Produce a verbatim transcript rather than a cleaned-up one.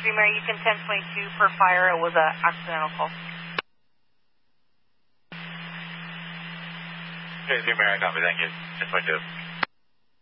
Dreamer, you can ten twenty-two for fire. It was an accidental call. Okay, Dreamer, I copy. Thank you. ten twenty-two.